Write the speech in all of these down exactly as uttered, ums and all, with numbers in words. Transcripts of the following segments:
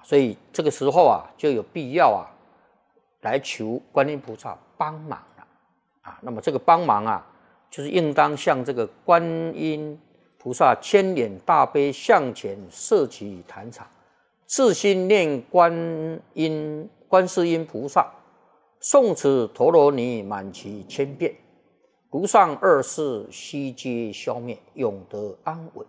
啊，所以这个时候啊，就有必要啊，来求观音菩萨帮忙了啊。那么这个帮忙啊，就是应当向这个观音菩萨千脸大悲向前设起坛场，自心念观音观世音菩萨，诵此陀罗尼满其千遍，如上二世悉皆消灭，永得安稳。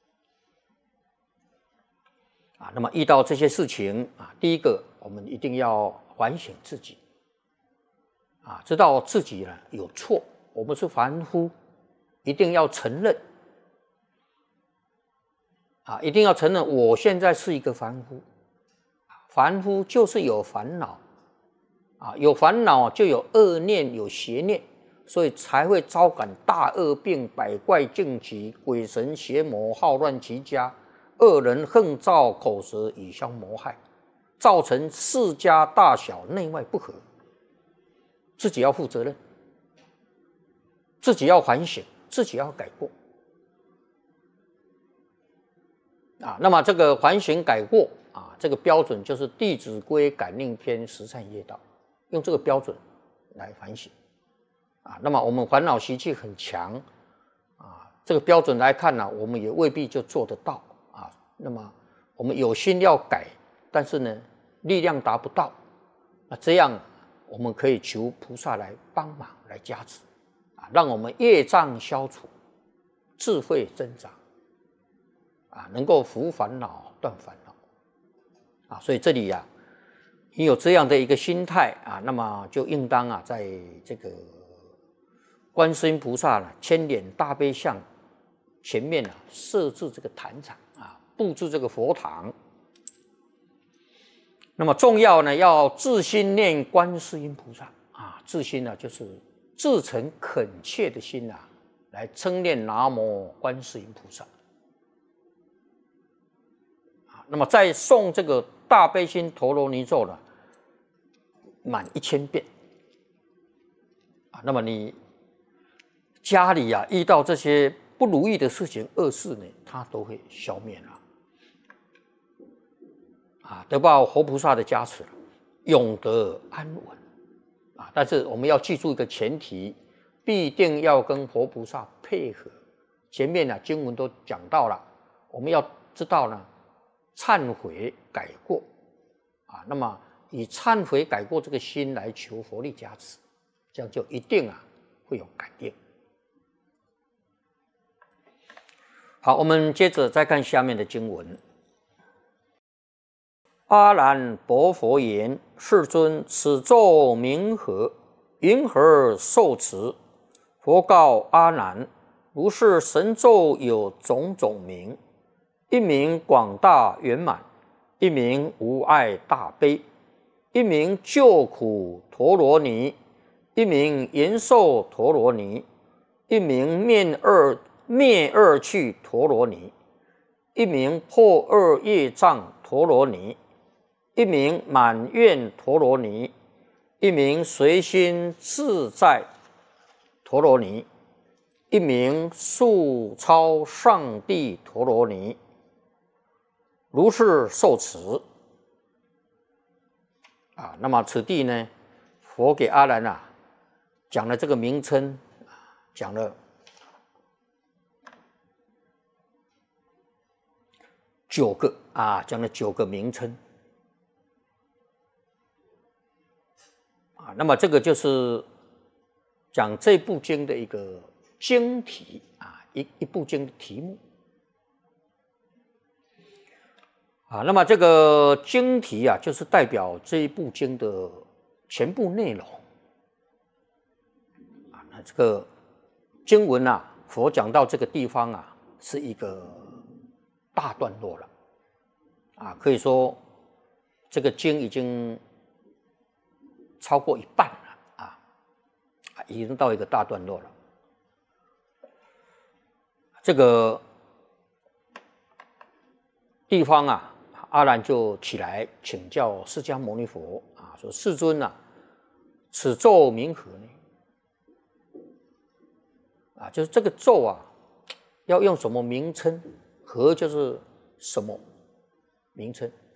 啊，那么遇到这些事情啊，第一个我们一定要反省自己，啊，知道自己呢有错，我们是凡夫，一定要承认，啊，一定要承认我现在是一个凡夫，凡夫就是有烦恼，啊，有烦恼就有恶念，有邪念，所以才会招感大恶病、百怪境疾、鬼神邪魔好乱其家。恶人横造口舌以相谋害，造成世家大小内外不和，自己要负责任，自己要反省，自己要改过啊。那么这个反省改过啊，这个标准就是《弟子规》感应篇十善业道，用这个标准来反省啊。那么我们烦恼习气很强啊，这个标准来看呢、啊，我们也未必就做得到。那么我们有心要改，但是呢，力量达不到，那这样我们可以求菩萨来帮忙，来加持，啊，让我们业障消除，智慧增长，啊，能够伏烦恼、断烦恼，啊，所以这里呀、啊，你有这样的一个心态啊，那么就应当啊，在这个观世音菩萨呢千脸大悲像前面啊，设置这个坛场啊。布置这个佛堂，那么重要呢，要自心念观世音菩萨啊，自心呢就是至诚恳切的心啊，来称念南无观世音菩萨啊。那么再诵这个大悲心陀罗尼咒呢，满一千遍啊。那么你家里啊遇到这些不如意的事情、恶事呢，它都会消灭了。啊，得到活菩萨的加持，永得安稳啊！但是我们要记住一个前提，必定要跟活菩萨配合。前面呢经文都讲到了，我们要知道呢，忏悔改过啊，那么以忏悔改过这个心来求佛力加持，这样就一定啊会有感应。好，我们接着再看下面的经文。阿难薄佛言：“世尊，此咒名何？云何受持？”佛告阿难：“如是神咒有种种名，一名广大圆满，一名无碍大悲，一名救苦陀罗尼，一名延寿陀罗尼，一名灭恶灭恶趣陀罗尼，一名破恶业障陀罗尼。”一名满愿陀罗尼，一名随心自在陀罗尼，一名速超上帝陀罗尼。如是受持啊，那么此地呢，佛给阿难啊讲了这个名称，讲了九个啊，讲了九个名称。那么这个就是讲这部经的一个经题啊，一一部经的题目啊。那么这个经题啊，就是代表这一部经的全部内容啊。那这个经文啊，佛讲到这个地方啊，是一个大段落了啊，可以说这个经已经超过一半了啊，已经到一个大段落了。这个地方啊，阿难就起来请教释迦牟尼佛啊，说：“世尊啊，此咒名何呢？”啊，就是这个咒啊，要用什么名称？何就是什么名称